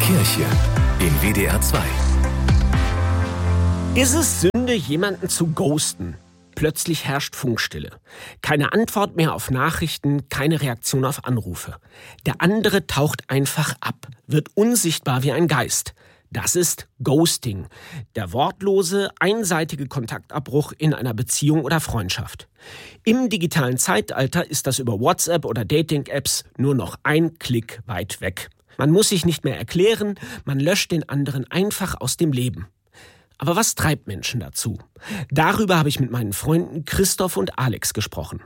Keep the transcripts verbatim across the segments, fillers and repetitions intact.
Kirche in W D R zwei. Ist es Sünde, jemanden zu ghosten? Plötzlich herrscht Funkstille. Keine Antwort mehr auf Nachrichten, keine Reaktion auf Anrufe. Der andere taucht einfach ab, wird unsichtbar wie ein Geist. Das ist Ghosting, der wortlose, einseitige Kontaktabbruch in einer Beziehung oder Freundschaft. Im digitalen Zeitalter ist das über WhatsApp oder Dating-Apps nur noch ein Klick weit weg. Man muss sich nicht mehr erklären, man löscht den anderen einfach aus dem Leben. Aber was treibt Menschen dazu? Darüber habe ich mit meinen Freunden Christoph und Alex gesprochen.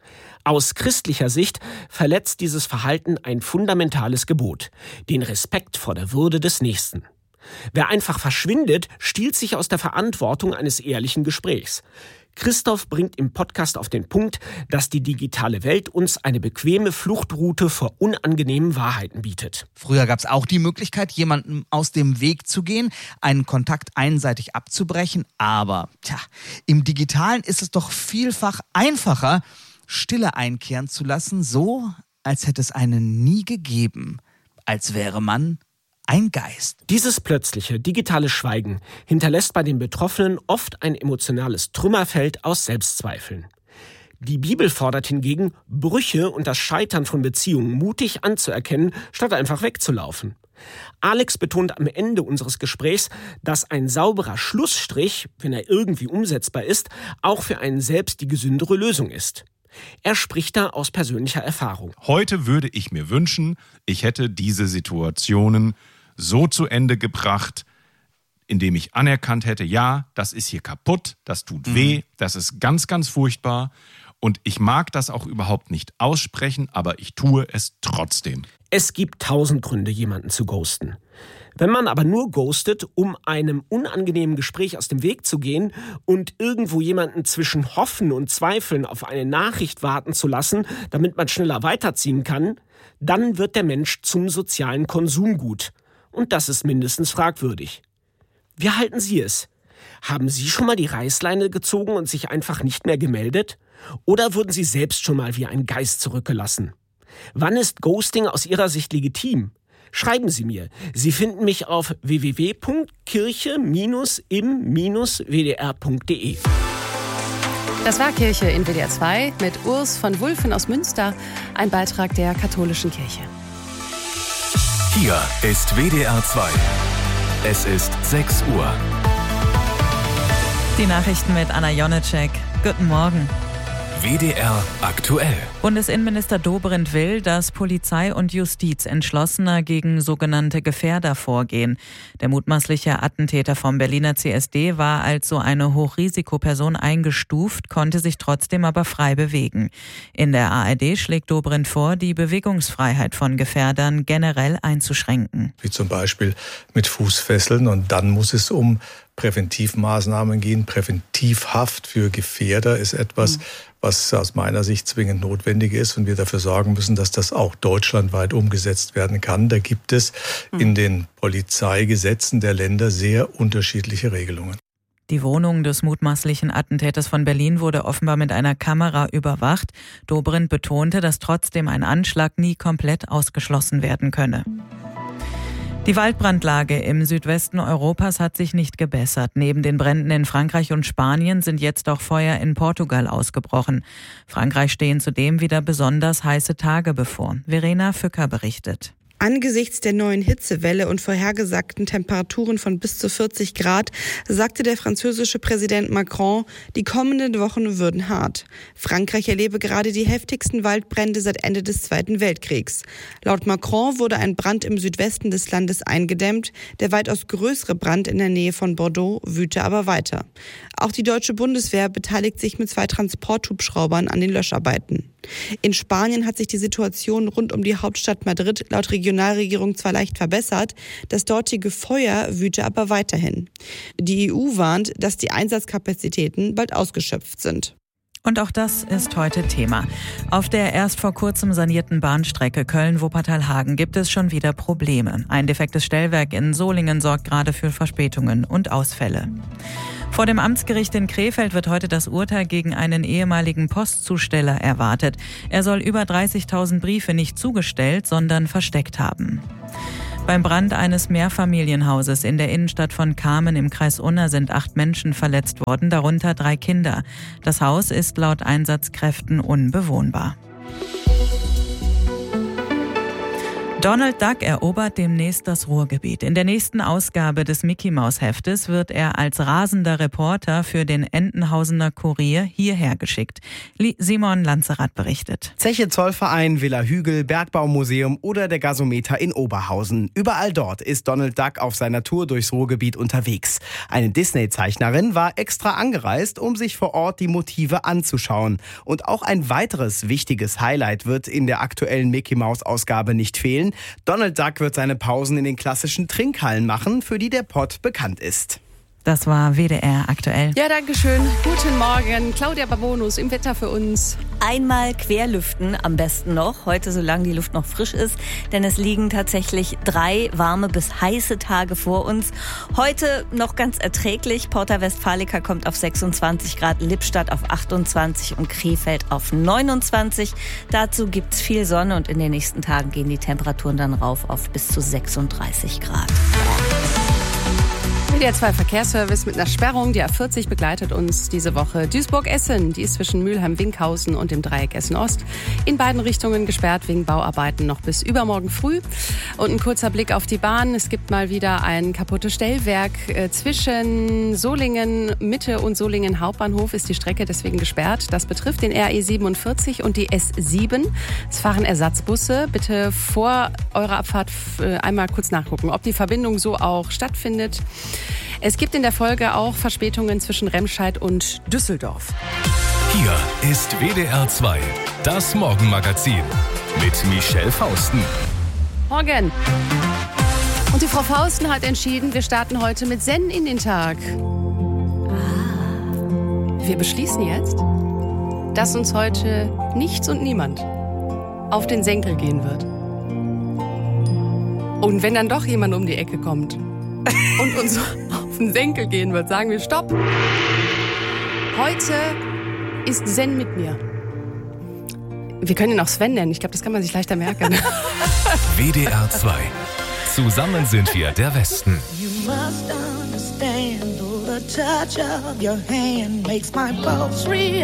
Aus christlicher Sicht verletzt dieses Verhalten ein fundamentales Gebot, den Respekt vor der Würde des Nächsten. Wer einfach verschwindet, stiehlt sich aus der Verantwortung eines ehrlichen Gesprächs. Christoph bringt im Podcast auf den Punkt, dass die digitale Welt uns eine bequeme Fluchtroute vor unangenehmen Wahrheiten bietet. Früher gab es auch die Möglichkeit, jemandem aus dem Weg zu gehen, einen Kontakt einseitig abzubrechen. Aber tja, im Digitalen ist es doch vielfach einfacher, Stille einkehren zu lassen, so als hätte es einen nie gegeben, als wäre man ein Geist. Dieses plötzliche digitale Schweigen hinterlässt bei den Betroffenen oft ein emotionales Trümmerfeld aus Selbstzweifeln. Die Bibel fordert hingegen, Brüche und das Scheitern von Beziehungen mutig anzuerkennen, statt einfach wegzulaufen. Alex betont am Ende unseres Gesprächs, dass ein sauberer Schlussstrich, wenn er irgendwie umsetzbar ist, auch für einen selbst die gesündere Lösung ist. Er spricht da aus persönlicher Erfahrung. Heute würde ich mir wünschen, ich hätte diese Situationen so zu Ende gebracht, indem ich anerkannt hätte, ja, das ist hier kaputt, das tut mhm. weh, das ist ganz, ganz furchtbar und ich mag das auch überhaupt nicht aussprechen, aber ich tue es trotzdem. Es gibt tausend Gründe, jemanden zu ghosten. Wenn man aber nur ghostet, um einem unangenehmen Gespräch aus dem Weg zu gehen und irgendwo jemanden zwischen Hoffen und Zweifeln auf eine Nachricht warten zu lassen, damit man schneller weiterziehen kann, dann wird der Mensch zum sozialen Konsumgut. Und das ist mindestens fragwürdig. Wie halten Sie es? Haben Sie schon mal die Reißleine gezogen und sich einfach nicht mehr gemeldet? Oder wurden Sie selbst schon mal wie ein Geist zurückgelassen? Wann ist Ghosting aus Ihrer Sicht legitim? Schreiben Sie mir. Sie finden mich auf w w w punkt kirche Bindestrich im Bindestrich w d r punkt d e. Das war Kirche in W D R zwei mit Urs von Wulffen aus Münster, ein Beitrag der katholischen Kirche. Hier ist W D R zwei. Es ist sechs Uhr. Die Nachrichten mit Anna Jonecek. Guten Morgen. W D R aktuell. Bundesinnenminister Dobrindt will, dass Polizei und Justiz entschlossener gegen sogenannte Gefährder vorgehen. Der mutmaßliche Attentäter vom Berliner C S D war als so eine Hochrisikoperson eingestuft, konnte sich trotzdem aber frei bewegen. In der A R D schlägt Dobrindt vor, die Bewegungsfreiheit von Gefährdern generell einzuschränken. Wie zum Beispiel mit Fußfesseln, und dann muss es um Präventivmaßnahmen gehen. Präventivhaft für Gefährder ist etwas, mhm. was aus meiner Sicht zwingend notwendig ist und wir dafür sorgen müssen, dass das auch deutschlandweit umgesetzt werden kann. Da gibt es mhm. in den Polizeigesetzen der Länder sehr unterschiedliche Regelungen. Die Wohnung des mutmaßlichen Attentäters von Berlin wurde offenbar mit einer Kamera überwacht. Dobrindt betonte, dass trotzdem ein Anschlag nie komplett ausgeschlossen werden könne. Die Waldbrandlage im Südwesten Europas hat sich nicht gebessert. Neben den Bränden in Frankreich und Spanien sind jetzt auch Feuer in Portugal ausgebrochen. Frankreich stehen zudem wieder besonders heiße Tage bevor. Verena Fücker berichtet. Angesichts der neuen Hitzewelle und vorhergesagten Temperaturen von bis zu vierzig Grad sagte der französische Präsident Macron, die kommenden Wochen würden hart. Frankreich erlebe gerade die heftigsten Waldbrände seit Ende des Zweiten Weltkriegs. Laut Macron wurde ein Brand im Südwesten des Landes eingedämmt. Der weitaus größere Brand in der Nähe von Bordeaux wüte aber weiter. Auch die deutsche Bundeswehr beteiligt sich mit zwei Transporthubschraubern an den Löscharbeiten. In Spanien hat sich die Situation rund um die Hauptstadt Madrid laut Regionalregierung zwar leicht verbessert, das dortige Feuer wüte aber weiterhin. Die E U warnt, dass die Einsatzkapazitäten bald ausgeschöpft sind. Und auch das ist heute Thema. Auf der erst vor kurzem sanierten Bahnstrecke Köln-Wuppertal-Hagen gibt es schon wieder Probleme. Ein defektes Stellwerk in Solingen sorgt gerade für Verspätungen und Ausfälle. Vor dem Amtsgericht in Krefeld wird heute das Urteil gegen einen ehemaligen Postzusteller erwartet. Er soll über dreißigtausend Briefe nicht zugestellt, sondern versteckt haben. Beim Brand eines Mehrfamilienhauses in der Innenstadt von Kamen im Kreis Unna sind acht Menschen verletzt worden, darunter drei Kinder. Das Haus ist laut Einsatzkräften unbewohnbar. Donald Duck erobert demnächst das Ruhrgebiet. In der nächsten Ausgabe des Mickey-Maus-Heftes wird er als rasender Reporter für den Entenhausener Kurier hierher geschickt. Simon Lanzerath berichtet. Zeche Zollverein, Villa Hügel, Bergbaumuseum oder der Gasometer in Oberhausen. Überall dort ist Donald Duck auf seiner Tour durchs Ruhrgebiet unterwegs. Eine Disney-Zeichnerin war extra angereist, um sich vor Ort die Motive anzuschauen. Und auch ein weiteres wichtiges Highlight wird in der aktuellen Mickey-Maus-Ausgabe nicht fehlen. Donald Duck wird seine Pausen in den klassischen Trinkhallen machen, für die der Pott bekannt ist. Das war W D R aktuell. Ja, danke schön. Guten Morgen. Claudia Babonus im Wetter für uns. Einmal querlüften, am besten noch. Heute, solange die Luft noch frisch ist. Denn es liegen tatsächlich drei warme bis heiße Tage vor uns. Heute noch ganz erträglich. Porta Westfalica kommt auf sechsundzwanzig Grad, Lippstadt auf achtundzwanzig und Krefeld auf neunundzwanzig. Dazu gibt's viel Sonne und in den nächsten Tagen gehen die Temperaturen dann rauf auf bis zu sechsunddreißig Grad. W D R zwei Verkehrsservice mit einer Sperrung. Die A vierzig begleitet uns diese Woche. Duisburg-Essen, die ist zwischen Mülheim-Winkhausen und dem Dreieck Essen-Ost. In beiden Richtungen gesperrt wegen Bauarbeiten noch bis übermorgen früh. Und ein kurzer Blick auf die Bahn. Es gibt mal wieder ein kaputtes Stellwerk. Äh, zwischen Solingen Mitte und Solingen Hauptbahnhof ist die Strecke deswegen gesperrt. Das betrifft den R E siebenundvierzig und die S sieben. Es fahren Ersatzbusse. Bitte vor eurer Abfahrt äh, einmal kurz nachgucken, ob die Verbindung so auch stattfindet. Es gibt in der Folge auch Verspätungen zwischen Remscheid und Düsseldorf. Hier ist W D R zwei, das Morgenmagazin mit Michelle Fausten. Morgen. Und die Frau Fausten hat entschieden, wir starten heute mit Zen in den Tag. Wir beschließen jetzt, dass uns heute nichts und niemand auf den Senkel gehen wird. Und wenn dann doch jemand um die Ecke kommt und uns auf den Senkel gehen wird, sagen wir Stopp. Heute ist Zen mit mir. Wir können ihn auch Sven nennen. Ich glaube, das kann man sich leichter merken. W D R zwei. Zusammen sind wir der Westen. You must understand, the touch of your hand makes my pulse real.